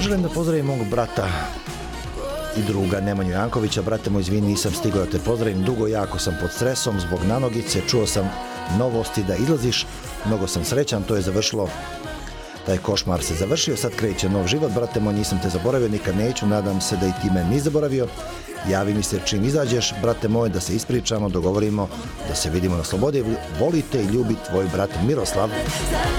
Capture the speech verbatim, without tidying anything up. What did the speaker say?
želim da pozdravim mog brata i druga Nemanju Jankovića. Brate moj, izvini, nisam stigao da te pozdravim dugo, jako sam pod stresom zbog nanogice, čuo sam novosti da izlaziš, mnogo sam srećan, to je završilo, taj košmar se završio, sad kreće nov život. Brate moj, nisam te zaboravio, nikad neću, nadam se da i ti me nisi zaboravio. Javi mi se čim izađeš, brate moj, da se ispričamo, dogovorimo, da se vidimo na slobodi. Volite i ljubi tvoj brat Miroslav.